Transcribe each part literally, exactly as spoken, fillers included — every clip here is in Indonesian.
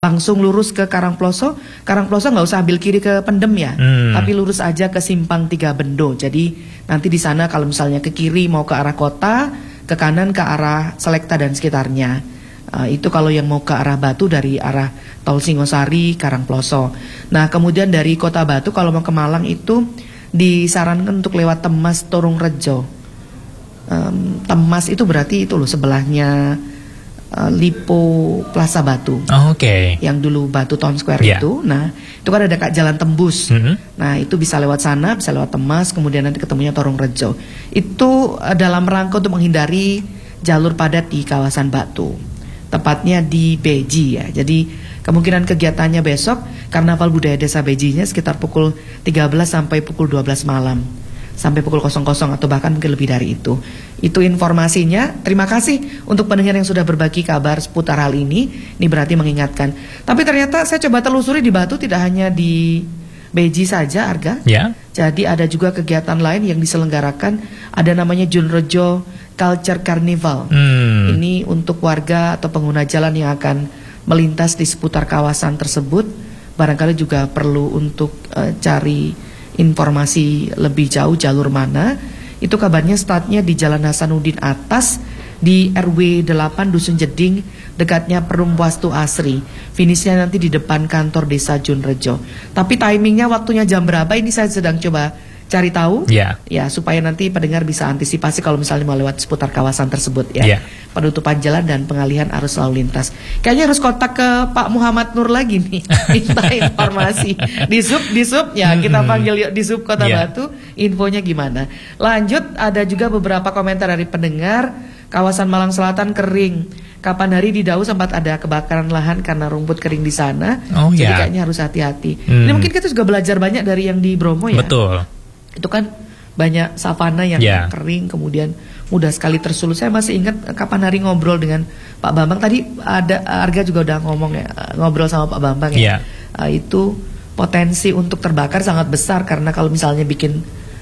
langsung lurus ke Karangploso. Karangploso nggak usah ambil kiri ke Pendem ya, hmm. tapi lurus aja ke Simpang Tiga Bendo. Jadi nanti di sana kalau misalnya ke kiri mau ke arah kota, ke kanan ke arah Selekta dan sekitarnya. Uh, itu kalau yang mau ke arah Batu dari arah Tol Singosari, Karangploso. Nah kemudian dari Kota Batu kalau mau ke Malang itu disarankan untuk lewat Temas, Torungrejo. Um, Temas itu berarti itu loh sebelahnya Uh, Lipo Plaza Batu, oh, oke, okay. yang dulu Batu Town Square yeah. itu. Nah itu kan ada kak jalan tembus. Mm-hmm. Nah itu bisa lewat sana, bisa lewat Temas, kemudian nanti ketemunya Torungrejo. Itu uh, dalam rangka untuk menghindari jalur padat di kawasan Batu, tepatnya di Beji ya. Jadi kemungkinan kegiatannya besok Karnaval Budaya Desa Bejinya sekitar pukul tiga belas sampai pukul dua belas malam, sampai pukul nol nol atau bahkan mungkin lebih dari itu. Itu informasinya. Terima kasih untuk pendengar yang sudah berbagi kabar seputar hal ini. Ini berarti mengingatkan. Tapi ternyata saya coba telusuri di Batu tidak hanya di Beji saja, Arga. Ya. Jadi ada juga kegiatan lain yang diselenggarakan. Ada namanya Junrejo Culture Carnival. Hmm. Ini untuk warga atau pengguna jalan yang akan melintas di seputar kawasan tersebut. Barangkali juga perlu untuk uh, cari informasi lebih jauh jalur mana. Itu kabarnya startnya di Jalan Hasanuddin Atas di R W delapan Dusun Jeding dekatnya Perum Wastu Asri. Finishnya nanti di depan kantor Desa Junrejo. Tapi timingnya waktunya jam berapa ini saya sedang coba cari tahu yeah. ya supaya nanti pendengar bisa antisipasi kalau misalnya mau lewat seputar kawasan tersebut ya. Yeah. Penutupan jalan dan pengalihan arus lalu lintas. Kayaknya harus kontak ke Pak Muhammad Nur lagi nih minta informasi. Di sub di sub ya kita panggil yuk di sub Kota yeah. Batu infonya gimana. Lanjut ada juga beberapa komentar dari pendengar. Kawasan Malang Selatan kering. Kapan hari di Dau sempat ada kebakaran lahan karena rumput kering di sana. Oh, jadi yeah. kayaknya harus hati-hati. Hmm. Ini mungkin kita juga belajar banyak dari yang di Bromo ya. Betul. Itu kan banyak savana yang yeah. kering kemudian mudah sekali tersulut. Saya masih ingat kapan hari ngobrol dengan Pak Bambang tadi ada Arga juga udah ngomong ya, ngobrol sama Pak Bambang ya. Yeah. Uh, itu potensi untuk terbakar sangat besar karena kalau misalnya bikin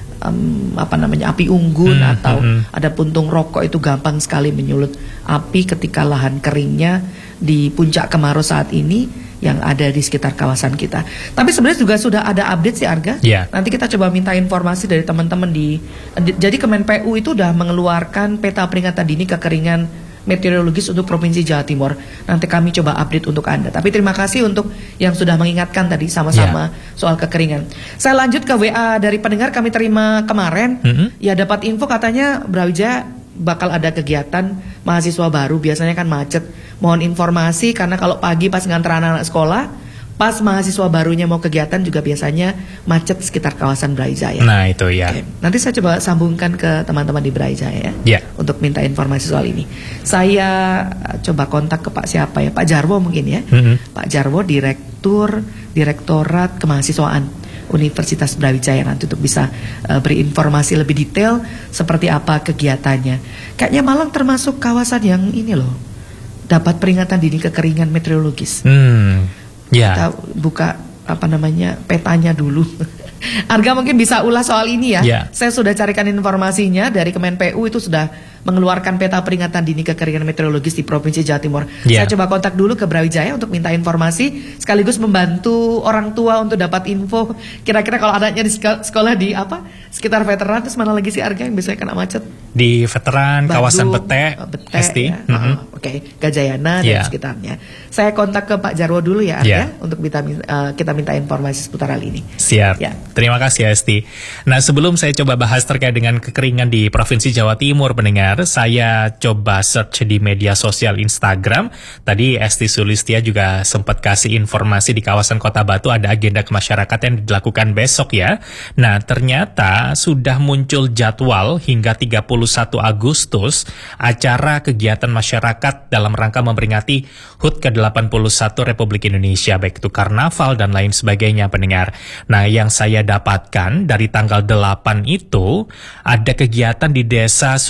um, apa namanya api unggun hmm, atau hmm. ada puntung rokok itu gampang sekali menyulut api ketika lahan keringnya di puncak kemarau saat ini yang ada di sekitar kawasan kita. Tapi sebenarnya juga sudah ada update sih Arga. Yeah. Nanti kita coba minta informasi dari teman-teman di, di jadi Kemen P U itu udah mengeluarkan peta peringatan dini kekeringan meteorologis untuk Provinsi Jawa Timur. Nanti kami coba update untuk Anda. Tapi terima kasih untuk yang sudah mengingatkan tadi sama-sama yeah. soal kekeringan. Saya lanjut ke W A dari pendengar kami terima kemarin. Mm-hmm. Ya dapat info katanya Brawijaya bakal ada kegiatan mahasiswa baru. Biasanya kan macet. Mohon informasi karena kalau pagi pas nganter anak-anak sekolah, pas mahasiswa barunya mau kegiatan juga biasanya macet sekitar kawasan Brawijaya. Nah itu ya. Oke. Nanti saya coba sambungkan ke teman-teman di Brawijaya ya, ya. Untuk minta informasi soal ini. Saya coba kontak ke Pak siapa ya, Pak Jarwo mungkin ya. Mm-hmm. Pak Jarwo Direktur Direktorat Kemahasiswaan Universitas Brawijaya nanti untuk bisa uh, beri informasi lebih detail seperti apa kegiatannya. Kayaknya Malang termasuk kawasan yang ini loh dapat peringatan dini kekeringan meteorologis. Hmm, ya. Kita buka apa namanya petanya dulu. Arga mungkin bisa ulas soal ini ya. Yeah. Saya sudah carikan informasinya dari Kemen P U itu sudah mengeluarkan peta peringatan dini kekeringan meteorologis di Provinsi Jawa Timur. Yeah. Saya coba kontak dulu ke Brawijaya untuk minta informasi sekaligus membantu orang tua untuk dapat info kira-kira kalau anaknya di sekolah di apa sekitar veteran terus mana lagi sih Arga yang biasanya kena macet? Di veteran Bandung, kawasan Pete, Bete S T. Ya. Mm-hmm. Uh, Oke, okay. Gajayana yeah. dan sekitarnya. Saya kontak ke Pak Jarwo dulu ya Arga yeah. untuk kita, uh, kita minta informasi seputar hal ini. Siap. Ya. Terima kasih ya Esti. Nah sebelum saya coba bahas terkait dengan kekeringan di Provinsi Jawa Timur pendengar, saya coba search di media sosial Instagram. Tadi Esti Sulistia juga sempat kasih informasi di kawasan Kota Batu ada agenda kemasyarakatan yang dilakukan besok ya. Nah ternyata sudah muncul jadwal hingga tiga puluh satu Agustus acara kegiatan masyarakat dalam rangka memperingati H U T ke delapan puluh satu Republik Indonesia, baik itu karnaval dan lain sebagainya pendengar. Nah yang saya dapatkan dari tanggal delapan itu ada kegiatan di Desa Sukorejo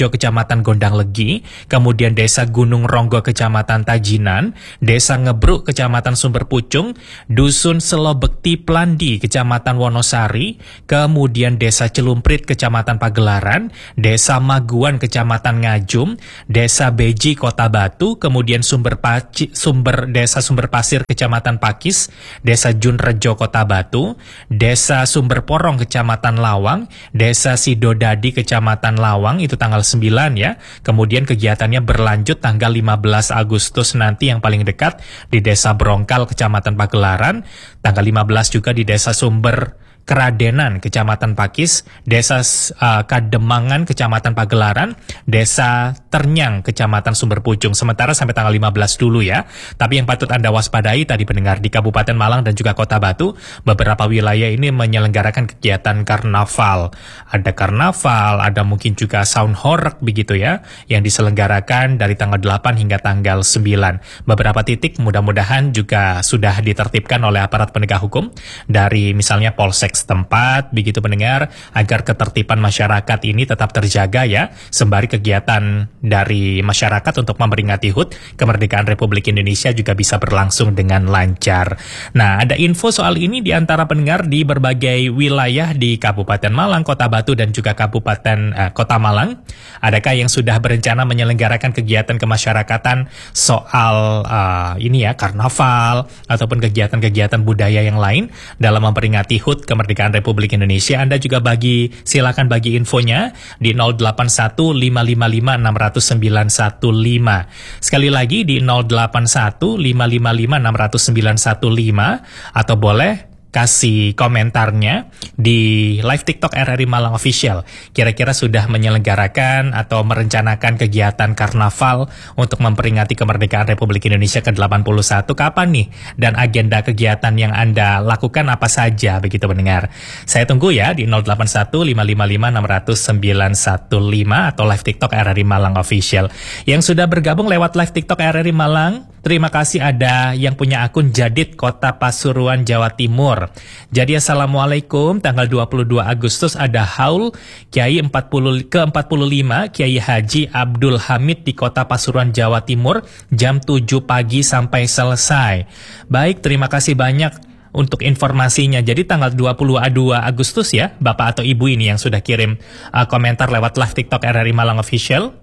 Rejo Kecamatan Gondang Legi, kemudian Desa Gunung Ronggo Kecamatan Tajinan, Desa Ngebruk Kecamatan Sumber Pucung, Dusun Selobekti Plandi Kecamatan Wonosari, kemudian Desa Celumprit Kecamatan Pagelaran, Desa Maguan Kecamatan Ngajum, Desa Beji Kota Batu, kemudian Sumber Paci, Sumber Desa Sumber Pasir Kecamatan Pakis, Desa Junrejo Kota Batu, Desa Sumber Porong Kecamatan Lawang, Desa Sidodadi Kecamatan Lawang, itu tanggal sembilan ya. Kemudian kegiatannya berlanjut tanggal lima belas Agustus nanti yang paling dekat di Desa Brongkal Kecamatan Pagelaran, tanggal lima belas juga di Desa Sumber Keradenan Kecamatan Pakis, Desa uh, Kademangan Kecamatan Pagelaran, Desa Ternyang Kecamatan Sumber Pucung. Sementara sampai tanggal lima belas dulu ya. Tapi yang patut Anda waspadai tadi pendengar, di Kabupaten Malang dan juga Kota Batu, beberapa wilayah ini menyelenggarakan kegiatan karnaval. Ada karnaval, ada mungkin juga sound horeg begitu ya, yang diselenggarakan dari tanggal delapan hingga tanggal sembilan. Beberapa titik mudah-mudahan juga sudah ditertibkan oleh aparat penegak hukum dari misalnya Polsek setempat, begitu pendengar, agar ketertiban masyarakat ini tetap terjaga ya, sembari kegiatan dari masyarakat untuk memperingati H U T kemerdekaan Republik Indonesia juga bisa berlangsung dengan lancar. Nah, ada info soal ini di antara pendengar di berbagai wilayah di Kabupaten Malang, Kota Batu, dan juga Kabupaten eh, Kota Malang. Adakah yang sudah berencana menyelenggarakan kegiatan kemasyarakatan soal uh, ini ya, karnaval ataupun kegiatan-kegiatan budaya yang lain dalam memperingati H U T kemerdekaan Kemerdekaan Republik Indonesia? Anda juga bagi, silakan bagi infonya di nol delapan satu lima lima lima enam nol nol sembilan satu lima. Sekali lagi di nol delapan satu lima lima lima enam nol nol sembilan satu lima, atau boleh kasih komentarnya di live TikTok R R I Malang Official. Kira-kira sudah menyelenggarakan atau merencanakan kegiatan karnaval untuk memperingati kemerdekaan Republik Indonesia ke delapan puluh satu. Kapan nih? Dan agenda kegiatan yang Anda lakukan apa saja, begitu pendengar? Saya tunggu ya di nol delapan satu lima lima lima enam nol nol sembilan satu lima atau live TikTok R R I Malang Official. Yang sudah bergabung lewat live TikTok R R I Malang, terima kasih. Ada yang punya akun Jadid Kota Pasuruan, Jawa Timur. Jadi assalamualaikum, tanggal dua puluh dua Agustus ada haul Kiai empat puluh ke empat puluh lima Kiai Haji Abdul Hamid di Kota Pasuruan, Jawa Timur, jam tujuh pagi sampai selesai. Baik, terima kasih banyak untuk informasinya. Jadi tanggal dua puluh dua Agustus ya, Bapak atau Ibu ini yang sudah kirim uh, komentar lewat live TikTok R R I Malang Official.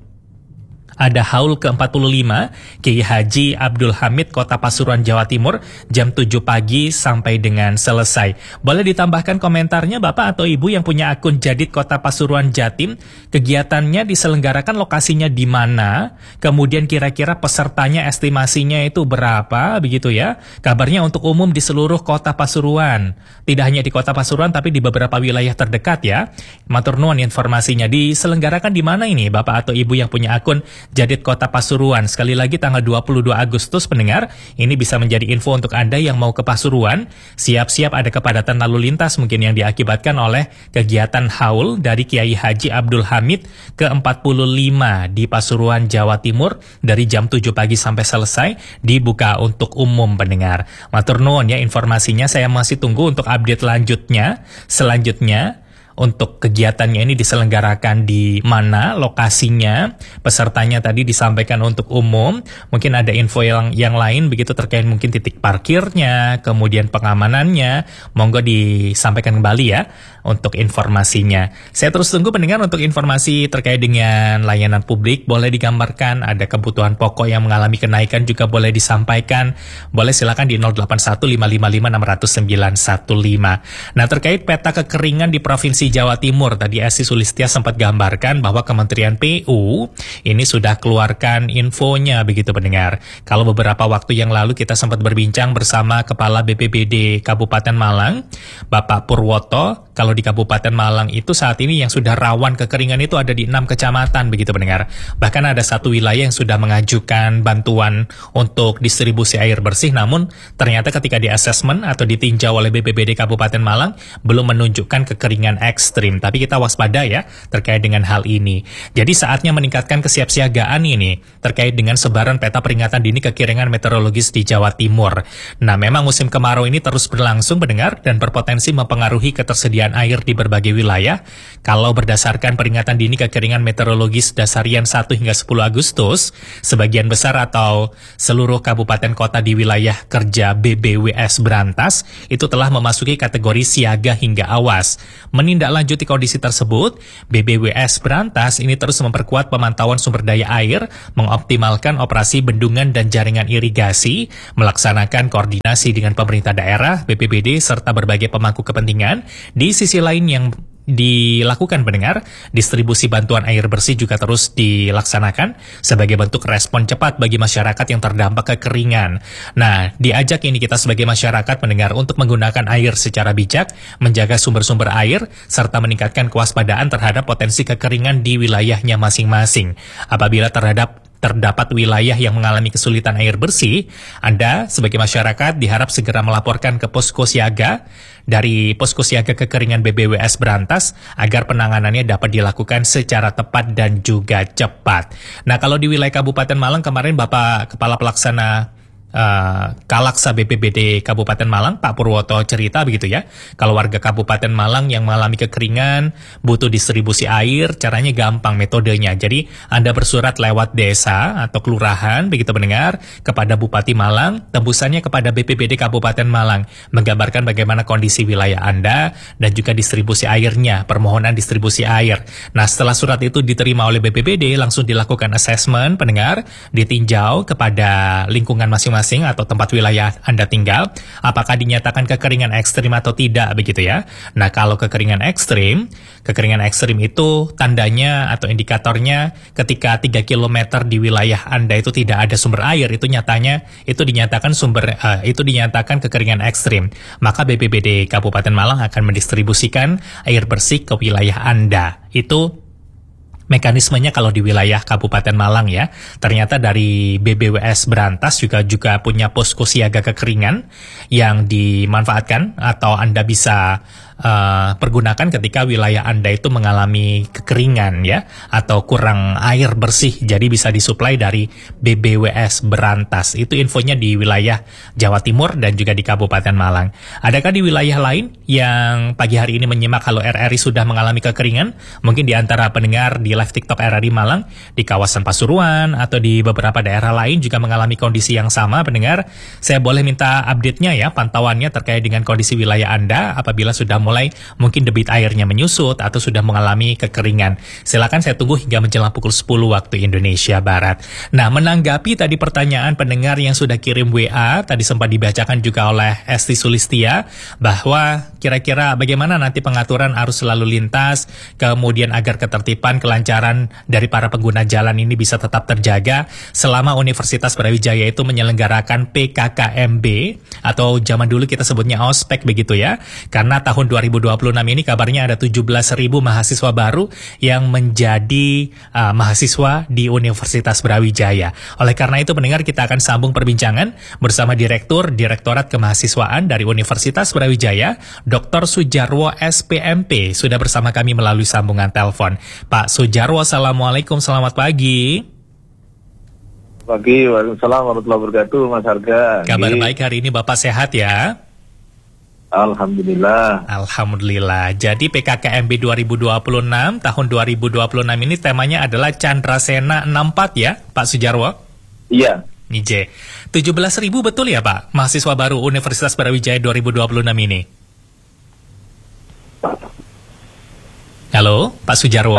Ada haul ke empat puluh lima Kiai Haji Abdul Hamid Kota Pasuruan, Jawa Timur, jam tujuh pagi sampai dengan selesai. Boleh ditambahkan komentarnya Bapak atau Ibu yang punya akun Jadid Kota Pasuruan Jatim. Kegiatannya diselenggarakan lokasinya di mana? Kemudian kira-kira pesertanya estimasinya itu berapa begitu ya? Kabarnya untuk umum di seluruh Kota Pasuruan. Tidak hanya di Kota Pasuruan tapi di beberapa wilayah terdekat ya. Matur nuwun informasinya. Diselenggarakan di mana ini Bapak atau Ibu yang punya akun Jadid Kota Pasuruan? Sekali lagi tanggal dua puluh dua Agustus pendengar, ini bisa menjadi info untuk Anda yang mau ke Pasuruan. Siap-siap ada kepadatan lalu lintas mungkin yang diakibatkan oleh kegiatan haul dari Kiai Haji Abdul Hamid ke empat puluh lima di Pasuruan, Jawa Timur, dari jam tujuh pagi sampai selesai, dibuka untuk umum pendengar. Matur nuwun ya informasinya, saya masih tunggu untuk update lanjutnya. Selanjutnya, untuk kegiatannya ini diselenggarakan di mana, lokasinya, pesertanya tadi disampaikan untuk umum. Mungkin ada info yang yang lain begitu terkait mungkin titik parkirnya, kemudian pengamanannya. Monggo disampaikan kembali ya untuk informasinya. Saya terus tunggu pendengar untuk informasi terkait dengan layanan publik. Boleh digambarkan ada kebutuhan pokok yang mengalami kenaikan juga boleh disampaikan. Boleh silakan di nol delapan satu lima lima lima enam nol nol sembilan satu lima. Nah, terkait peta kekeringan di Provinsi Jawa Timur, tadi Esti Sulistia sempat gambarkan bahwa Kementerian P U ini sudah keluarkan infonya begitu pendengar. Kalau beberapa waktu yang lalu kita sempat berbincang bersama Kepala B P B D Kabupaten Malang, Bapak Purwoto. Kalau di Kabupaten Malang itu saat ini yang sudah rawan kekeringan itu ada di enam kecamatan begitu pendengar. Bahkan ada satu wilayah yang sudah mengajukan bantuan untuk distribusi air bersih, namun ternyata ketika di asesmen atau ditinjau oleh B P B D Kabupaten Malang belum menunjukkan kekeringan ekstrim. Tapi kita waspada ya terkait dengan hal ini. Jadi saatnya meningkatkan kesiapsiagaan ini terkait dengan sebaran peta peringatan dini kekeringan meteorologis di Jawa Timur. Nah, memang musim kemarau ini terus berlangsung pendengar dan berpotensi mempengaruhi ketersediaan ketersediaan air di berbagai wilayah. Kalau berdasarkan peringatan dini kekeringan meteorologis dasarian satu hingga sepuluh Agustus, sebagian besar atau seluruh kabupaten kota di wilayah kerja B B W S Brantas itu telah memasuki kategori siaga hingga awas. Menindaklanjuti kondisi tersebut, B B W S Brantas ini terus memperkuat pemantauan sumber daya air, mengoptimalkan operasi bendungan dan jaringan irigasi, melaksanakan koordinasi dengan pemerintah daerah, B P B D, serta berbagai pemangku kepentingan. Di sisi lain yang dilakukan pendengar, distribusi bantuan air bersih juga terus dilaksanakan sebagai bentuk respon cepat bagi masyarakat yang terdampak kekeringan. Nah, diajak ini kita sebagai masyarakat pendengar untuk menggunakan air secara bijak, menjaga sumber-sumber air, serta meningkatkan kewaspadaan terhadap potensi kekeringan di wilayahnya masing-masing. Apabila terhadap terdapat wilayah yang mengalami kesulitan air bersih, Anda sebagai masyarakat diharap segera melaporkan ke posko siaga dari posko siaga kekeringan B B W S Brantas agar penanganannya dapat dilakukan secara tepat dan juga cepat. Nah, kalau di wilayah Kabupaten Malang kemarin Bapak Kepala Pelaksana Uh, Kalaksa B P B D Kabupaten Malang, Pak Purwoto cerita begitu ya, kalau warga Kabupaten Malang yang mengalami kekeringan butuh distribusi air, caranya gampang metodenya. Jadi Anda bersurat lewat desa atau kelurahan begitu mendengar kepada Bupati Malang, tembusannya kepada B P B D Kabupaten Malang, menggambarkan bagaimana kondisi wilayah Anda dan juga distribusi airnya, permohonan distribusi air. Nah, setelah surat itu diterima oleh B P B D, langsung dilakukan assessment pendengar, ditinjau kepada lingkungan masing-masing atau tempat wilayah Anda tinggal, apakah dinyatakan kekeringan ekstrim atau tidak begitu ya. Nah, kalau kekeringan ekstrim, kekeringan ekstrim itu tandanya atau indikatornya ketika tiga kilometer di wilayah Anda itu tidak ada sumber air, itu nyatanya itu dinyatakan sumber uh, itu dinyatakan kekeringan ekstrim. Maka B P B D Kabupaten Malang akan mendistribusikan air bersih ke wilayah Anda. Itu mekanismenya kalau di wilayah Kabupaten Malang ya. Ternyata dari B B W S Brantas juga juga punya posko siaga kekeringan yang dimanfaatkan atau Anda bisa uh, pergunakan ketika wilayah Anda itu mengalami kekeringan ya, atau kurang air bersih. Jadi bisa disuplai dari B B W S Brantas. Itu infonya di wilayah Jawa Timur dan juga di Kabupaten Malang. Adakah di wilayah lain yang pagi hari ini menyimak kalau R R I sudah mengalami kekeringan? Mungkin di antara pendengar di live TikTok R R I Malang, di kawasan Pasuruan atau di beberapa daerah lain juga mengalami kondisi yang sama pendengar. Saya boleh minta update-nya ya, pantauannya terkait dengan kondisi wilayah Anda apabila sudah mulai mungkin debit airnya menyusut atau sudah mengalami kekeringan. Silakan, saya tunggu hingga menjelang pukul sepuluh waktu Indonesia Barat. Nah, menanggapi tadi pertanyaan pendengar yang sudah kirim W A, tadi sempat dibacakan juga oleh Esti Sulistia, bahwa kira-kira bagaimana nanti pengaturan arus lalu lintas, kemudian agar ketertiban, kelancaran dari para pengguna jalan ini bisa tetap terjaga selama Universitas Brawijaya itu menyelenggarakan P K K M B atau zaman dulu kita sebutnya ospek begitu ya. Karena tahun dua ribu dua puluh enam ini kabarnya ada tujuh belas ribu mahasiswa baru yang menjadi uh, mahasiswa di Universitas Brawijaya. Oleh karena itu pendengar, kita akan sambung perbincangan bersama Direktur Direktorat Kemahasiswaan dari Universitas Brawijaya, Doktor Sujarwo S P M P, sudah bersama kami melalui sambungan telepon. Pak Sujarwo, assalamualaikum, selamat pagi. Pagi, waalaikumsalam warahmatullahi wabarakatuh, Mas Harga. Kabar Gini. Baik hari ini Bapak sehat ya? Alhamdulillah. Alhamdulillah. Jadi P K K M B dua ribu dua puluh enam, tahun dua ribu dua puluh enam ini temanya adalah Chandrasena enam puluh empat ya, Pak Sujarwo? Iya. Nije. tujuh belas ribu betul ya Pak, mahasiswa baru Universitas Brawijaya dua ribu dua puluh enam ini? Halo, Pak Sujarwo?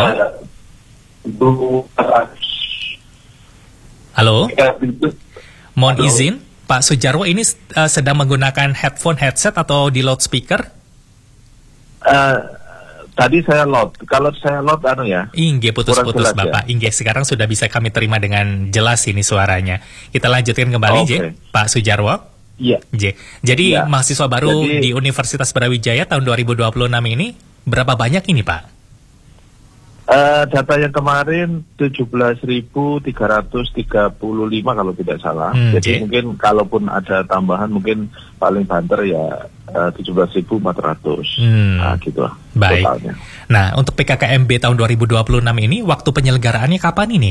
Halo? Mohon izin, Pak Sujarwo ini uh, sedang menggunakan headphone, headset atau di loudspeaker? Uh, tadi saya load. Kalau saya load anu ya. Inge putus-putus Bapak. Ya? Inge sekarang sudah bisa kami terima dengan jelas ini suaranya. Kita lanjutkan kembali, okay. J, Pak Sujarwo. Iya. J. Jadi ya. Mahasiswa baru Jadi, di Universitas Brawijaya tahun dua ribu dua puluh enam ini berapa banyak ini, Pak? Uh, data yang kemarin tujuh belas ribu tiga ratus tiga puluh lima kalau tidak salah. Hmm, Jadi okay. mungkin kalaupun ada tambahan mungkin paling banter ya uh, tujuh belas ribu empat ratus. Hmm. Nah, gitu lah. Baik. Totalnya. Nah, untuk P K K M B tahun dua ribu dua puluh enam ini waktu penyelenggaraannya kapan ini?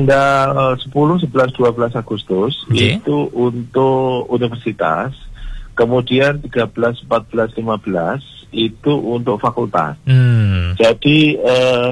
Tanggal sepuluh, sebelas, dua belas Agustus okay. Itu untuk universitas. kemudian tiga belas, empat belas, lima belas itu untuk fakultas. Hmm. Jadi eh,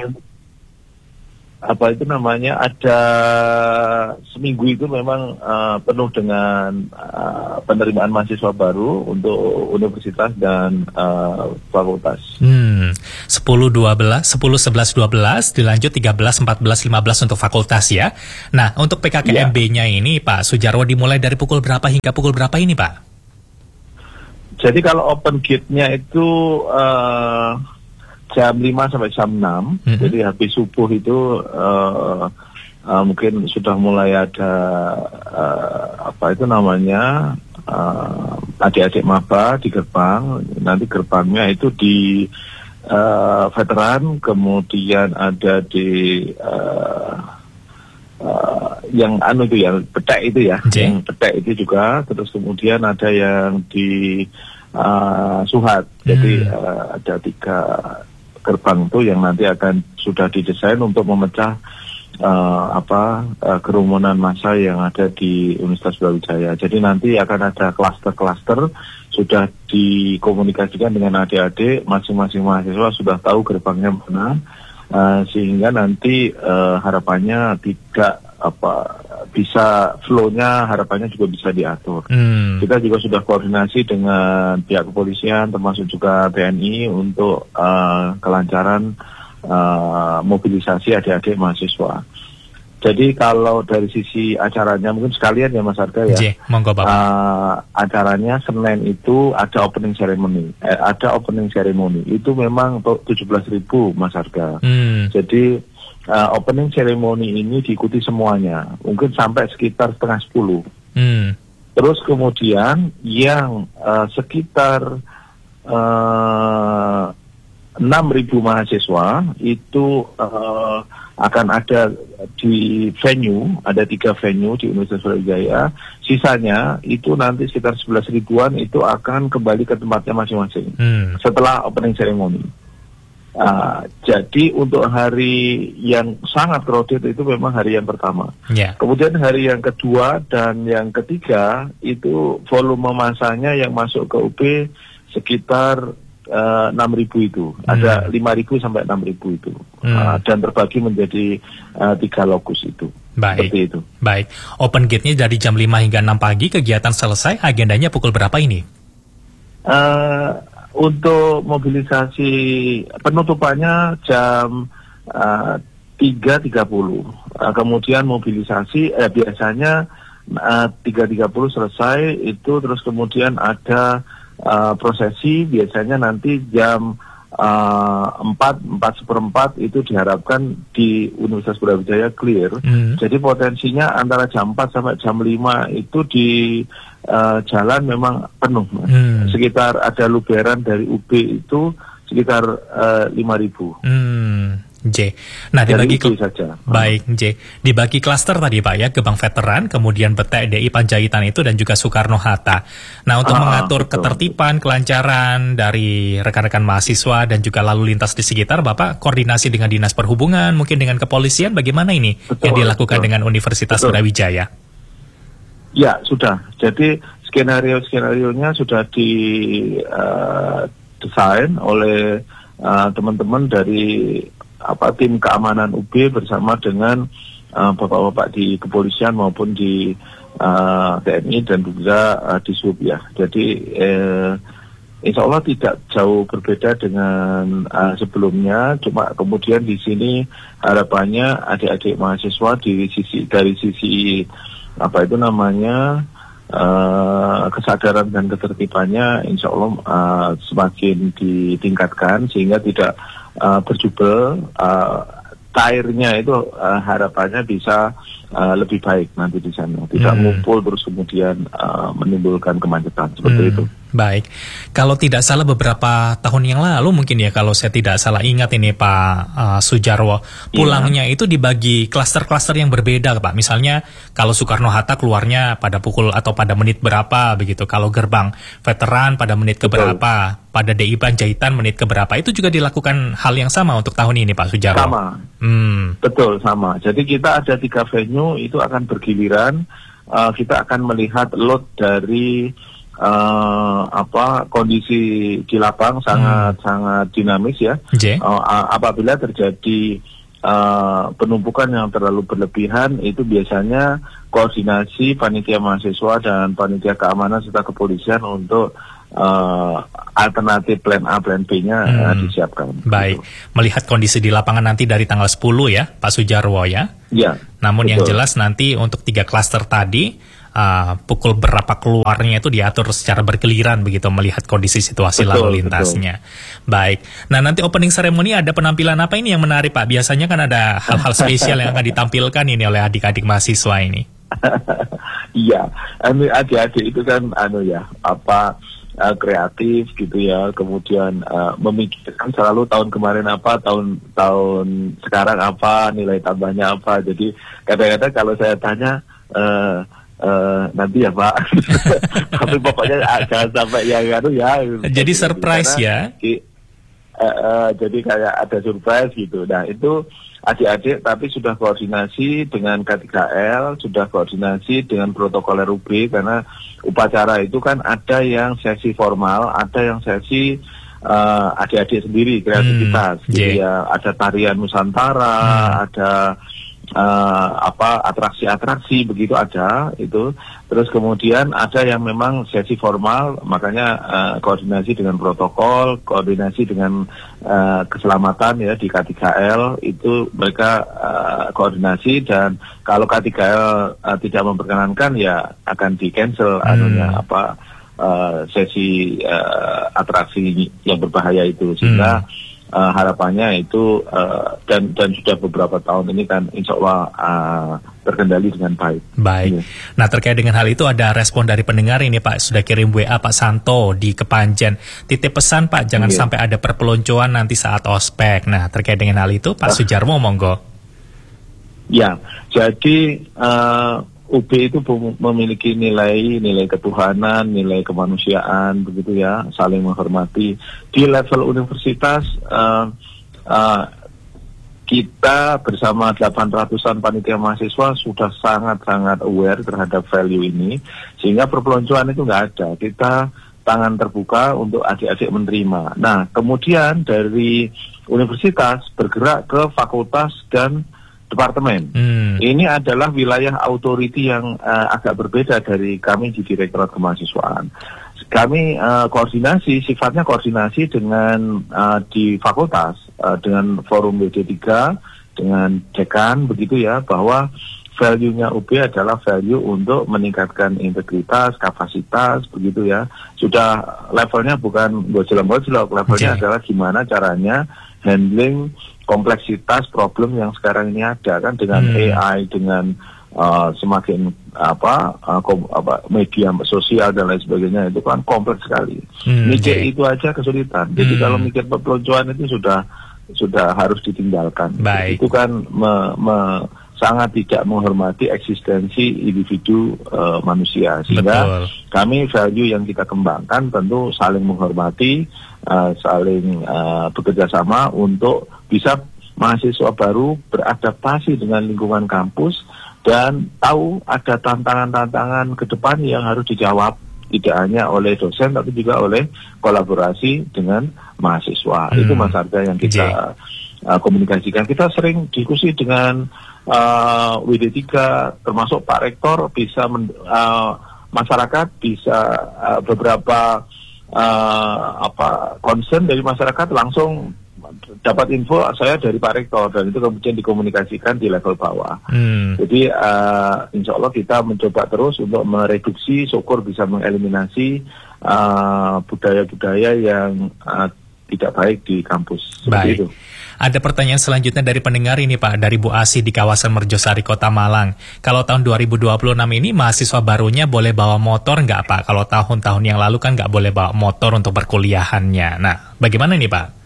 apa itu namanya, ada seminggu itu memang uh, penuh dengan uh, penerimaan mahasiswa baru untuk universitas dan uh, fakultas. Hmm, sepuluh, dua belas, sepuluh, sebelas, dua belas, dilanjut tiga belas, empat belas, lima belas untuk fakultas ya. Nah, untuk P K K M B-nya ya. ini Pak Sujarwo dimulai dari pukul berapa hingga pukul berapa ini Pak? Jadi kalau open gate-nya itu uh, jam lima sampai jam enam, mm-hmm. jadi habis subuh itu uh, uh, mungkin sudah mulai ada uh, apa itu namanya uh, adik-adik maba di gerbang. Nanti gerbangnya itu di uh, veteran, kemudian ada di uh, uh, yang anu itu ya petek itu ya, okay. yang petek itu juga. Terus kemudian ada yang di uh, Suhat. Mm. Jadi uh, ada tiga gerbang itu yang nanti akan sudah didesain untuk memecah uh, apa uh, kerumunan massa yang ada di Universitas Brawijaya. Jadi nanti akan ada klaster-klaster, sudah dikomunikasikan dengan adik-adik, masing-masing mahasiswa sudah tahu gerbangnya mana, uh, sehingga nanti uh, harapannya tidak apa bisa flow-nya harapannya juga bisa diatur. Hmm. Kita juga sudah koordinasi dengan pihak kepolisian termasuk juga T N I untuk uh, kelancaran uh, mobilisasi adik-adik mahasiswa. Jadi kalau dari sisi acaranya mungkin sekalian ya Mas Arga ya. J, monggo Bapak. Uh, acaranya Senin itu ada opening ceremony. Eh, ada opening ceremony. Itu memang tujuh belas ribu Mas Arga. Hmm. Jadi Uh, opening ceremony ini diikuti semuanya, mungkin sampai sekitar setengah sepuluh. Hmm. Terus kemudian yang uh, sekitar uh, enam ribu mahasiswa itu uh, akan ada di venue, ada tiga venue di Universitas Brawijaya. Sisanya itu nanti sekitar sebelas ribuan itu akan kembali ke tempatnya masing-masing hmm. setelah opening ceremony. Uh, jadi untuk hari yang sangat crowded itu memang hari yang pertama. Yeah. Kemudian hari yang kedua dan yang ketiga itu volume masanya yang masuk ke U B sekitar uh, enam ribu itu. Hmm. Ada lima ribu sampai enam ribu itu. Hmm. Uh, dan terbagi menjadi uh, tiga lokus itu. Baik. Seperti itu. Baik. Open gate-nya dari jam lima hingga enam pagi, kegiatan selesai, agendanya pukul berapa ini? Uh, Untuk mobilisasi penutupannya jam uh, tiga tiga puluh. Uh, kemudian mobilisasi eh, biasanya uh, tiga tiga puluh selesai itu, terus kemudian ada uh, prosesi biasanya nanti jam uh, empat, empat seperempat itu diharapkan di Universitas Brawijaya clear. Hmm. Jadi potensinya antara jam empat sampai jam lima itu di Uh, jalan memang penuh, Mas. Hmm. Sekitar ada luberan dari U B itu sekitar uh, lima ribu. Hmm. J. Nah, dibagi ke... saja. Baik, J. Dibagi klaster tadi Pak ya, Gebang Veteran, kemudian Betek, D I Panjaitan itu dan juga Soekarno-Hatta. Nah, untuk ah, mengatur betul. ketertiban, kelancaran dari rekan-rekan mahasiswa dan juga lalu lintas di sekitar, Bapak koordinasi dengan Dinas Perhubungan, mungkin dengan kepolisian, bagaimana ini betul, yang dilakukan betul. dengan Universitas betul. Brawijaya? Ya, sudah. Jadi skenario-skenarionya sudah di uh, desain oleh uh, teman-teman dari apa tim keamanan U B bersama dengan uh, bapak-bapak di kepolisian maupun di uh, T N I dan juga uh, di Sub ya. Jadi uh, insya Allah tidak jauh berbeda dengan uh, sebelumnya. Cuma kemudian di sini harapannya adik-adik mahasiswa di sisi dari sisi apa itu namanya uh, kesadaran dan ketertibannya insya Allah uh, semakin ditingkatkan sehingga tidak uh, berjubel, uh, cairnya itu uh, harapannya bisa uh, lebih baik nanti di sana, tidak hmm. ngumpul terus kemudian uh, menimbulkan kemacetan seperti hmm. itu. Baik, kalau tidak salah beberapa tahun yang lalu mungkin ya, kalau saya tidak salah ingat ini Pak uh, Sujarwo, pulangnya yeah. itu dibagi klaster-klaster yang berbeda Pak. Misalnya kalau Soekarno-Hatta keluarnya pada pukul atau pada menit berapa begitu. Kalau gerbang veteran pada menit keberapa, pada D I Panjaitan menit keberapa. Itu juga dilakukan hal yang sama untuk tahun ini Pak Sujarwo. Sama, hmm. betul sama. Jadi kita ada tiga venue itu akan bergiliran. Uh, kita akan melihat load dari uh, apa kondisi di lapang sangat hmm. sangat dinamis ya. Uh, apabila terjadi uh, penumpukan yang terlalu berlebihan, itu biasanya koordinasi panitia mahasiswa dan panitia keamanan serta kepolisian untuk Uh, alternatif plan A, plan B-nya hmm. uh, disiapkan. Baik, gitu. Melihat kondisi di lapangan nanti dari tanggal sepuluh ya, Pak Sujarwo ya. Ya. Namun betul. Yang jelas nanti untuk tiga klaster tadi, uh, pukul berapa keluarnya itu diatur secara bergiliran begitu melihat kondisi situasi betul, lalu lintasnya. Betul. Baik. Nah nanti opening ceremony ada penampilan apa ini yang menarik Pak? Biasanya kan ada hal-hal spesial yang akan ditampilkan ini oleh adik-adik mahasiswa ini. Iya, anu adik-adik itu kan anu ya apa? Uh, kreatif gitu ya, kemudian uh, memikirkan selalu tahun kemarin apa, tahun tahun sekarang apa, nilai tambahnya apa. Jadi kadang-kadang kalau saya tanya uh, uh, nanti ya Pak, tapi pokoknya uh, jangan sampai yang anu ya. Jadi surprise ya. Di, uh, uh, jadi kayak ada surprise gitu. Nah itu adik-adik tapi sudah koordinasi dengan K tiga L, sudah koordinasi dengan protokol R U B, karena upacara itu kan ada yang sesi formal, ada yang sesi uh, adik-adik sendiri, kreativitas. Hmm, Jadi yeah. ya ada tarian Nusantara, hmm. ada uh, apa atraksi-atraksi begitu ada itu. Terus kemudian ada yang memang sesi formal, makanya uh, koordinasi dengan protokol, koordinasi dengan uh, keselamatan ya di K tiga L itu mereka uh, koordinasi, dan kalau K tiga L uh, tidak memperkenankan ya akan di cancel hmm. anunya apa uh, sesi uh, atraksi yang berbahaya itu, sehingga hmm. Uh, harapannya itu uh, dan dan sudah beberapa tahun ini kan insya Allah uh, terkendali dengan baik. Baik. Ini. Nah terkait dengan hal itu ada respon dari pendengar ini Pak, sudah kirim W A Pak Santo di Kepanjen. Titip pesan Pak, jangan yeah. sampai ada perpeloncoan nanti saat ospek. Nah terkait dengan hal itu Pak uh. Sujarwo monggo. Ya, jadi uh, U B itu memiliki nilai nilai ketuhanan, nilai kemanusiaan, begitu ya, saling menghormati. Di level universitas uh, uh, kita bersama delapan ratusan panitia mahasiswa sudah sangat-sangat aware terhadap value ini, sehingga perpeloncoan itu nggak ada. Kita tangan terbuka untuk adik-adik menerima. Nah, kemudian dari universitas bergerak ke fakultas dan departemen. Hmm. Ini adalah wilayah authority yang uh, agak berbeda dari kami di Direktorat Kemahasiswaan. Kami uh, koordinasi, sifatnya koordinasi dengan uh, di fakultas, uh, dengan forum W D tiga, dengan dekan, begitu ya, bahwa value-nya U B adalah value untuk meningkatkan integritas, kapasitas, begitu ya. Sudah levelnya bukan gojlok-gojlok, levelnya okay. adalah gimana caranya handling kompleksitas problem yang sekarang ini ada kan, dengan hmm. A I, dengan uh, semakin apa, uh, kom, apa media sosial dan lain sebagainya, itu kan kompleks sekali. Hmm, mikir okay. itu aja kesulitan. Jadi hmm. kalau mikir perpeloncoan itu sudah sudah harus ditinggalkan. Baik. Itu kan me, me, sangat tidak menghormati eksistensi individu uh, manusia. Sehingga Betul. kami value yang kita kembangkan tentu saling menghormati, uh, saling uh, bekerja sama untuk bisa mahasiswa baru beradaptasi dengan lingkungan kampus dan tahu ada tantangan-tantangan ke depan yang harus dijawab, tidak hanya oleh dosen tapi juga oleh kolaborasi dengan mahasiswa. Hmm. Itu Mas Arga yang kita uh, komunikasikan. Kita sering diskusi dengan uh, W D tiga, termasuk Pak Rektor, bisa men, uh, masyarakat bisa uh, beberapa uh, apa concern dari masyarakat langsung dapat info saya dari Pak Rektor, dan itu kemudian dikomunikasikan di level bawah. Hmm. Jadi uh, insya Allah kita mencoba terus untuk mereduksi, syukur bisa mengeliminasi uh, budaya-budaya yang uh, tidak baik di kampus. Seperti baik. Itu. Ada pertanyaan selanjutnya dari pendengar ini Pak, dari Bu Asih di kawasan Merjosari, Kota Malang. Kalau tahun dua ribu dua puluh enam ini mahasiswa barunya boleh bawa motor nggak Pak? Kalau tahun-tahun yang lalu kan nggak boleh bawa motor untuk perkuliahannya. Nah, bagaimana nih Pak?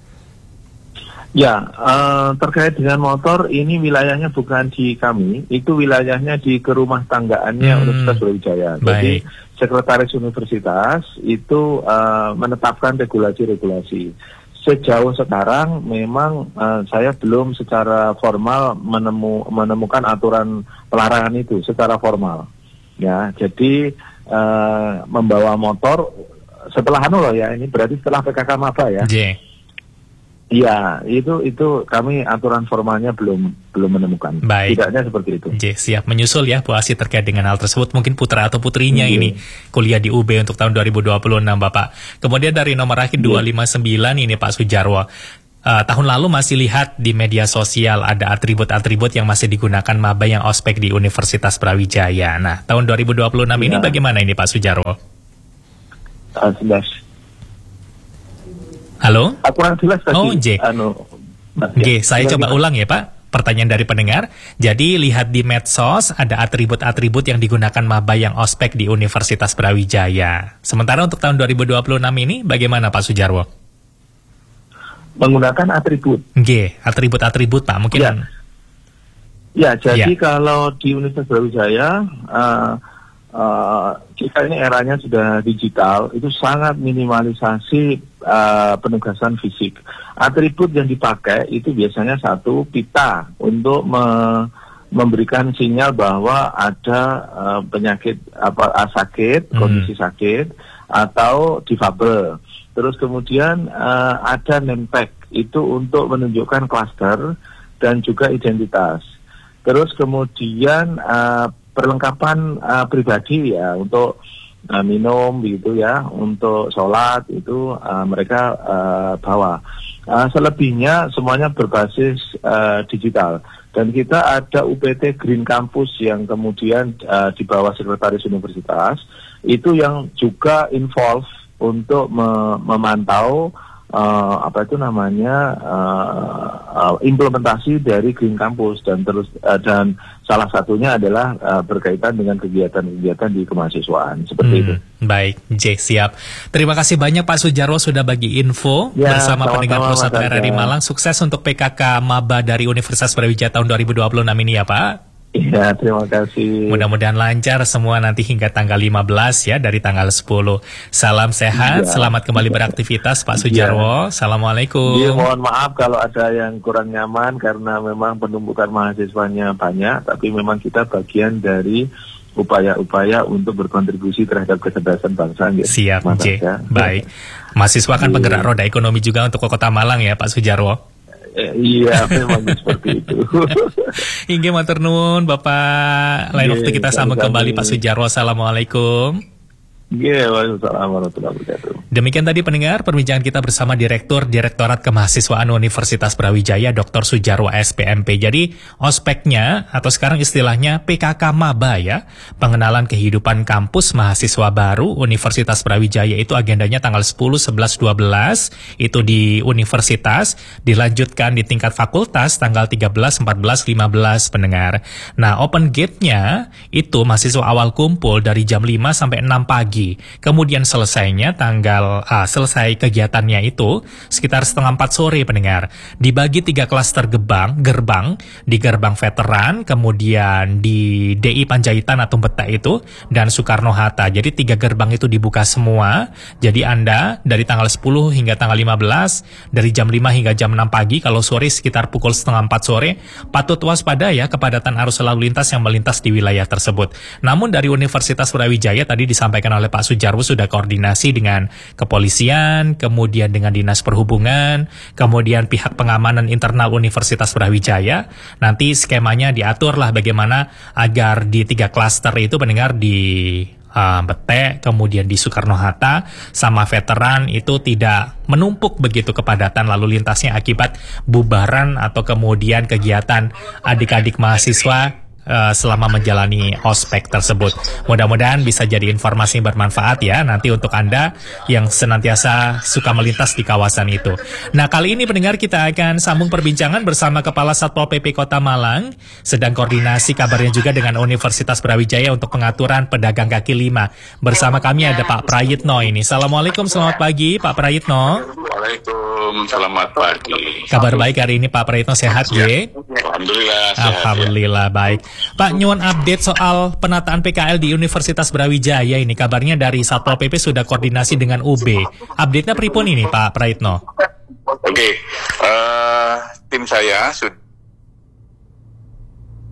Ya, uh, terkait dengan motor, ini wilayahnya bukan di kami, itu wilayahnya di kerumah tanggaannya hmm. Universitas Brawijaya. Jadi sekretaris universitas itu uh, menetapkan regulasi-regulasi. Sejauh sekarang memang uh, saya belum secara formal menemu, menemukan aturan pelarangan itu secara formal. Ya, jadi uh, membawa motor setelah anu loh ya, ini berarti setelah P K K Maba ya. J. Iya, itu itu kami aturan formalnya belum belum menemukan. Baik. Tidaknya seperti itu. J, siap menyusul ya Bu Asi terkait dengan hal tersebut. Mungkin putra atau putrinya Iya. ini kuliah di U B untuk tahun dua ribu dua puluh enam Bapak. Kemudian dari nomor akhir Iya. dua lima sembilan ini Pak Sujarwo. Uh, tahun lalu masih lihat di media sosial ada atribut-atribut yang masih digunakan maba yang ospek di Universitas Brawijaya. Nah, tahun dua ribu dua puluh enam ini Iya. bagaimana ini Pak Sujarwo? Uh, jelas. Halo? Aku kurang jelas tadi. Oh, J. Anu, Oke, saya Gimana, coba gimana? ulang ya Pak. Pertanyaan dari pendengar. Jadi lihat di medsos ada atribut-atribut yang digunakan maba yang ospek di Universitas Brawijaya. Sementara untuk tahun dua ribu dua puluh enam ini bagaimana Pak Sujarwo? Menggunakan atribut. G, atribut-atribut Pak. Mungkin Ya. Ya, jadi Ya. kalau di Universitas Brawijaya, uh, uh, kita ini eranya sudah digital, itu sangat minimalisasi uh, penugasan fisik. Atribut yang dipakai itu biasanya satu, pita untuk me- memberikan sinyal bahwa ada uh, penyakit apa uh, sakit, Hmm. kondisi sakit, atau difabel. Terus kemudian uh, ada name tag, itu untuk menunjukkan klaster dan juga identitas. Terus kemudian uh, perlengkapan uh, pribadi ya untuk uh, minum gitu ya, untuk sholat itu uh, mereka uh, bawa. Uh, selebihnya semuanya berbasis uh, digital. Dan kita ada U P T Green Campus yang kemudian uh, di bawah Sekretaris Universitas, itu yang juga involve untuk me- memantau Uh, apa itu namanya uh, uh, implementasi dari Green Campus dan terus uh, dan salah satunya adalah uh, berkaitan dengan kegiatan-kegiatan di kemahasiswaan seperti hmm, itu. Baik, J, siap. Terima kasih banyak Pak Sujarwo sudah bagi info Ya, bersama sama-sama, pendengar Mas Pusat R R I Arga. Malang. Sukses untuk P K K Maba dari Universitas Brawijaya tahun dua ribu dua puluh enam ini ya Pak. Iya, terima kasih. Mudah-mudahan lancar semua nanti hingga tanggal lima belas ya dari tanggal sepuluh. Salam sehat, Iya. selamat kembali beraktivitas Pak Sujarwo. Assalamualaikum. Iya, mohon maaf kalau ada yang kurang nyaman karena memang penumpukan mahasiswanya banyak, tapi memang kita bagian dari upaya-upaya untuk berkontribusi terhadap kecerdasan bangsa. Ya. Siap, Mas J. Arga. Baik. Mahasiswa kan Iya. penggerak roda ekonomi juga untuk Kota Malang ya Pak Sujarwo. Eh, iya, memang seperti itu. Hingga matur nuwun Bapak. Lain Iya, waktu kita sambung sami-sami. kembali Pak Sujarwo. Assalamualaikum. Iya, waalaikumsalam warahmatullahi wabarakatuh. Demikian tadi pendengar perbincangan kita bersama Direktur Direktorat Kemahasiswaan Universitas Brawijaya Doktor Sujarwo S P M P. Jadi ospeknya atau sekarang istilahnya P K K Maba ya, pengenalan kehidupan kampus mahasiswa baru Universitas Brawijaya itu agendanya tanggal sepuluh, sebelas, dua belas itu di universitas, dilanjutkan di tingkat fakultas tanggal tiga belas, empat belas, lima belas pendengar. Nah, open gate-nya itu mahasiswa awal kumpul dari jam lima sampai enam pagi. Kemudian selesainya tanggal ah, selesai kegiatannya itu sekitar setengah empat sore pendengar. Dibagi tiga klaster gerbang, gerbang di gerbang veteran, kemudian di D I Panjaitan atau Peta itu dan Soekarno-Hatta. Jadi tiga gerbang itu dibuka semua. Jadi Anda dari tanggal sepuluh hingga tanggal lima belas dari jam lima hingga jam enam pagi, kalau sore sekitar pukul setengah empat sore patut waspada ya kepadatan arus lalu lintas yang melintas di wilayah tersebut. Namun dari Universitas Brawijaya tadi disampaikan oleh Pak Sujarwo sudah koordinasi dengan kepolisian, kemudian dengan Dinas Perhubungan, kemudian pihak pengamanan internal Universitas Brawijaya. Nanti skemanya diatur lah bagaimana agar di tiga klaster itu pendengar di uh, Bete, kemudian di Soekarno-Hatta, sama veteran itu tidak menumpuk begitu kepadatan lalu lintasnya akibat bubaran atau kemudian kegiatan adik-adik mahasiswa Uh, selama menjalani ospek tersebut. Mudah-mudahan bisa jadi informasi yang bermanfaat ya nanti untuk Anda yang senantiasa suka melintas di kawasan itu. Nah, kali ini pendengar kita akan sambung perbincangan bersama Kepala Satpol P P Kota Malang, sedang koordinasi kabarnya juga dengan Universitas Brawijaya untuk pengaturan pedagang kaki lima. Bersama kami ada Pak Prayitno ini. Assalamualaikum, selamat pagi Pak Prayitno. Waalaikumsalam, selamat pagi. Kabar baik hari ini Pak Prayitno, sehat ya? Alhamdulillah sehat. Alhamdulillah baik. Pak, nyuwun update soal penataan P K L di Universitas Brawijaya ini. Kabarnya dari Satpol P P sudah koordinasi dengan U B. Update-nya pripun ini Pak Prayitno? Oke, eh, tim saya sudah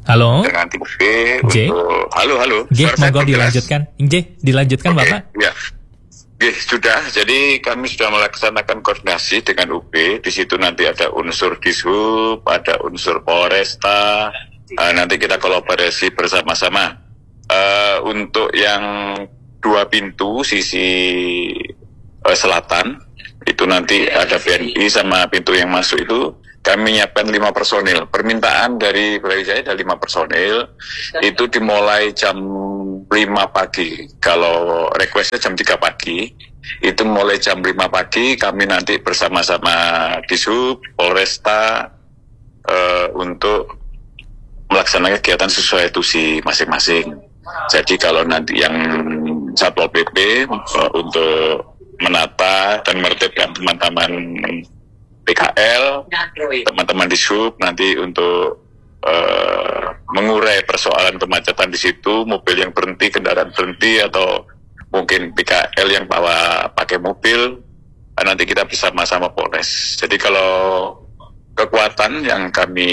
Halo. Dengan tim B untuk halo halo. J, monggo dilanjutkan. J, dilanjutkan okay, Bapak. Ya. Oke, sudah. Jadi kami sudah melaksanakan koordinasi dengan U B. Di situ nanti ada unsur Dishub, ada unsur Polresta. Uh, nanti kita kolaborasi bersama-sama. Uh, untuk yang dua pintu sisi uh, selatan itu nanti ada B N I sama pintu yang masuk itu kami nyiapkan lima personil. Permintaan dari Brawijaya ada lima personil. Itu dimulai jam lima pagi. Kalau requestnya jam tiga pagi. Itu mulai jam lima pagi kami nanti bersama-sama Dishub, Polresta uh, untuk melaksanakan kegiatan sesuai tusi masing-masing. Jadi kalau nanti yang Satpol P P uh, untuk menata dan menertibkan teman-teman P K L, teman-teman di Dishub nanti untuk uh, mengurai persoalan kemacetan di situ, mobil yang berhenti, kendaraan berhenti, atau mungkin P K L yang bawa pakai mobil, uh, nanti kita bersama-sama Polres. Jadi kalau kekuatan yang kami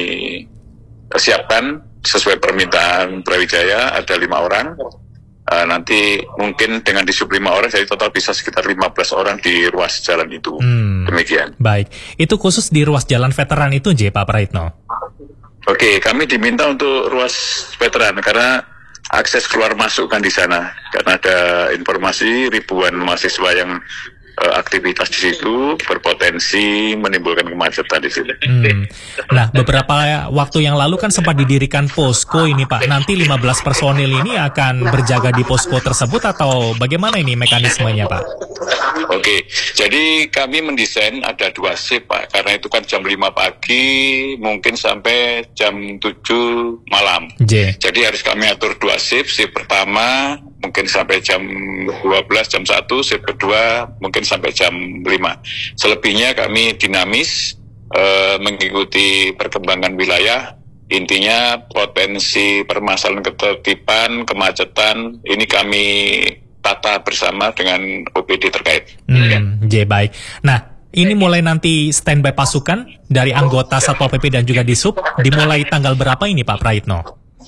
siapkan sesuai permintaan Brawijaya ada lima orang. Uh, nanti mungkin dengan Dishub lima orang, jadi total bisa sekitar lima belas orang di ruas jalan itu. Hmm, demikian. Baik, itu khusus di ruas jalan veteran itu, J, Pak Praitno? Oke, kami diminta untuk ruas veteran karena akses keluar masuk kan di sana. Karena ada informasi ribuan mahasiswa yang uh, aktivitas di situ berpotensi menimbulkan kemacetan di situ. Hmm. Nah, beberapa waktu yang lalu kan sempat didirikan posko ini, Pak. Nanti lima belas personil ini akan berjaga di posko tersebut atau bagaimana ini mekanismenya, Pak? Oke, jadi kami mendesain ada dua shift, Pak. Karena itu kan jam lima pagi mungkin sampai jam tujuh malam. J. Jadi harus kami atur dua shift. Shift pertama mungkin sampai jam dua belas, jam satu, shift kedua mungkin sampai jam lima. Selebihnya kami dinamis, uh, mengikuti perkembangan wilayah. Intinya potensi permasalahan ketertiban, kemacetan, ini kami tata bersama dengan O P D terkait. Hmm, ya. J, baik. Nah, ini mulai nanti standby pasukan dari anggota Satpol P P dan juga Dishub, dimulai tanggal berapa ini, Pak Praitno?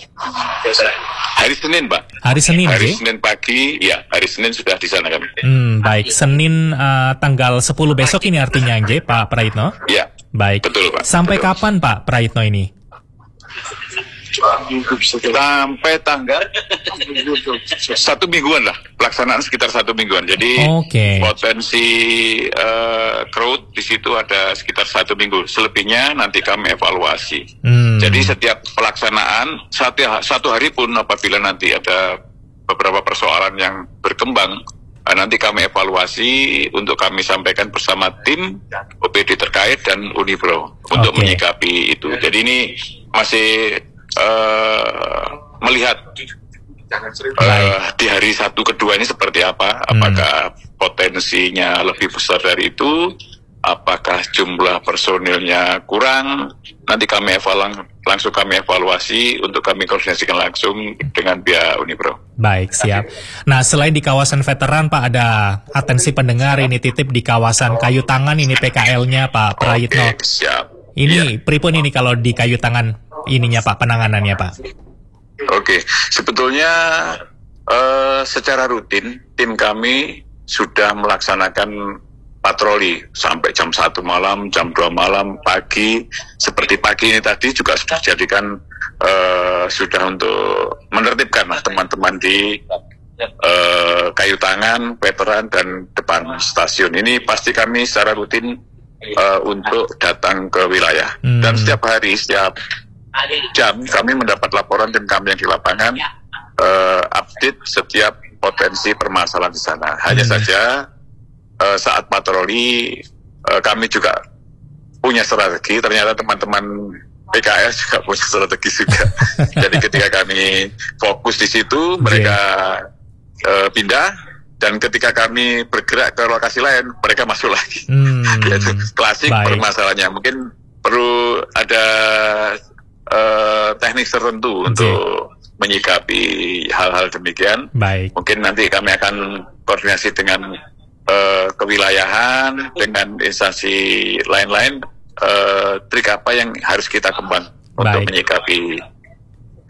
Hari Senin, Pak. Hari Senin, Hari J? Senin pagi, ya, hari Senin sudah di sana kami. Hmm, baik. Senin uh, tanggal sepuluh besok ini artinya, J, Pak Praitno? Iya. Baik. Betul, Pak. Sampai betul. kapan, Pak Praitno ini? Sampai tanggal satu mingguan lah, pelaksanaan sekitar satu mingguan. Jadi okay. potensi uh, crowd di situ ada sekitar satu minggu. Selebihnya nanti kami evaluasi. Hmm. Jadi setiap pelaksanaan satu, satu hari pun apabila nanti ada beberapa persoalan yang berkembang, uh, nanti kami evaluasi untuk kami sampaikan bersama tim O P D terkait dan Unipro untuk okay. menyikapi itu. Jadi ini masih Uh, melihat uh, di hari satu kedua ini seperti apa, apakah hmm. potensinya lebih besar dari itu, apakah jumlah personilnya kurang, nanti kami evaluasi, langsung kami evaluasi untuk kami koordinasikan langsung dengan pihak Unipro. Baik, siap. Nah, selain di kawasan veteran, Pak, ada atensi pendengar ini titip di kawasan Kayu Tangan ini P K L-nya Pak Praitno. Oke, siap. Ini ya. Pripun ini kalau di Kayu Tangan ininya Pak, penanganannya Pak? Oke, sebetulnya uh, secara rutin tim kami sudah melaksanakan patroli sampai jam satu malam, jam dua malam, pagi. Seperti pagi ini tadi juga sudah jadikan uh, sudah untuk menertibkan lah teman-teman di uh, Kayu Tangan, veteran dan depan stasiun. Ini pasti kami secara rutin uh, untuk datang ke wilayah. Hmm. Dan setiap hari, setiap jam kami mendapat laporan tim kami yang di lapangan uh, update setiap potensi permasalahan di sana. Hanya hmm. saja uh, saat patroli uh, kami juga punya strategi. Ternyata teman-teman P K L juga punya strategi juga. Jadi ketika kami fokus di situ, mereka uh, pindah. Dan ketika kami bergerak ke lokasi lain, mereka masuk lagi. Hmm. Jadi klasik Baik. permasalahannya. Mungkin perlu ada Uh, teknik tertentu okay. untuk menyikapi hal-hal demikian. Baik. Mungkin nanti kami akan koordinasi dengan uh, kewilayahan, dengan instansi lain-lain, uh, trik apa yang harus kita kembang Baik. untuk menyikapi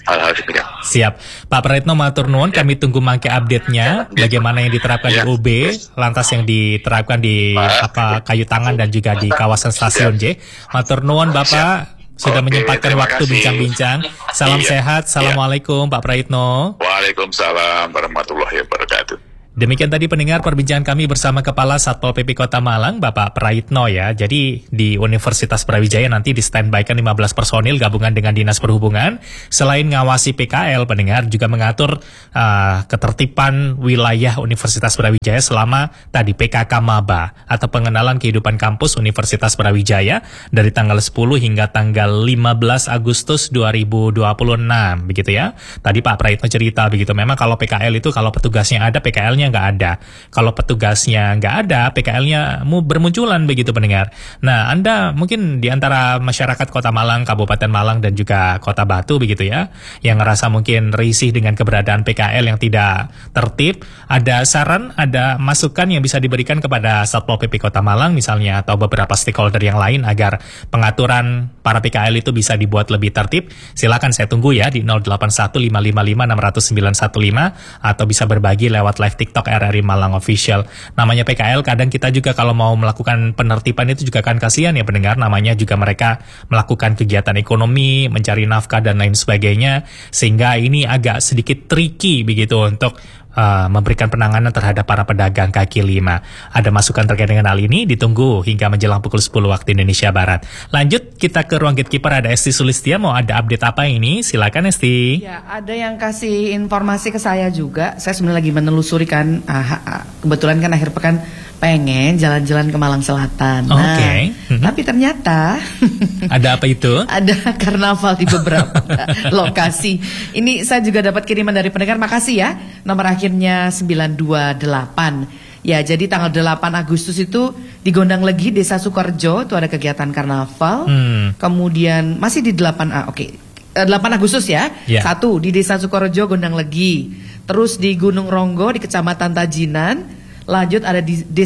hal-hal demikian. Siap. Pak Praitno matur nuwun, ya. Kami tunggu mangke update-nya, ya. Bagaimana yang diterapkan ya. Di U B, lantas yang diterapkan di Pak. apa kayu tangan dan juga di kawasan stasiun J. Matur nuwun Bapak. Siap. Sudah Oke, menyempatkan waktu bincang-bincang. Salam iya. sehat. Assalamualaikum iya. Pak Praitno. Waalaikumsalam warahmatullahi wabarakatuh. Demikian tadi pendengar perbincangan kami bersama Kepala Satpol P P Kota Malang, Bapak Praitno ya. Jadi di Universitas Brawijaya nanti di standby-kan lima belas personil gabungan dengan Dinas Perhubungan. Selain ngawasi P K L, pendengar juga mengatur uh, ketertiban wilayah Universitas Brawijaya selama tadi P K K Maba atau pengenalan kehidupan kampus Universitas Brawijaya dari tanggal sepuluh hingga tanggal lima belas Agustus dua ribu dua puluh enam begitu ya. Tadi Pak Praitno cerita begitu. Memang kalau P K L itu kalau petugasnya ada, P K L-nya nggak ada. Kalau petugasnya nggak ada, P K L-nya mu bermunculan begitu pendengar. Nah, Anda mungkin di antara masyarakat Kota Malang, Kabupaten Malang dan juga Kota Batu begitu ya, yang ngerasa mungkin risih dengan keberadaan P K L yang tidak tertib, ada saran, ada masukan yang bisa diberikan kepada Satpol P P Kota Malang misalnya atau beberapa stakeholder yang lain agar pengaturan para P K L itu bisa dibuat lebih tertib. Silakan saya tunggu ya di nol delapan satu lima lima lima enam nol nol sembilan satu lima atau bisa berbagi lewat live TikTok R R I Malang Official. Namanya P K L, kadang kita juga kalau mau melakukan penertiban itu juga kan kasihan ya pendengar, namanya juga mereka melakukan kegiatan ekonomi, mencari nafkah dan lain sebagainya, sehingga ini agak sedikit tricky begitu untuk Uh, memberikan penanganan terhadap para pedagang kaki lima. Ada masukan terkait dengan hal ini, ditunggu hingga menjelang pukul sepuluh waktu Indonesia Barat. Lanjut, kita ke ruang gatekeeper, ada Esti Sulistia, mau ada update apa ini? Silakan Esti. Ya, ada yang kasih informasi ke saya juga. Saya sebenarnya lagi menelusuri kan, ah, kebetulan kan akhir pekan pengen jalan-jalan ke Malang Selatan. Nah, Oke. Okay. Mm-hmm. Tapi ternyata ada apa itu? Ada karnaval di beberapa lokasi. Ini saya juga dapat kiriman dari pendengar. Makasih ya. Nomor akhirnya sembilan dua delapan. Ya, jadi tanggal delapan Agustus itu di Gondang Legi, Desa Sukorejo, itu ada kegiatan karnaval. Hmm. Kemudian masih di delapan A. Oke. Okay. delapan Agustus ya. Yeah. Satu di Desa Sukorejo, Gondang Legi. Terus di Gunung Ronggo di Kecamatan Tajinan. Lanjut ada di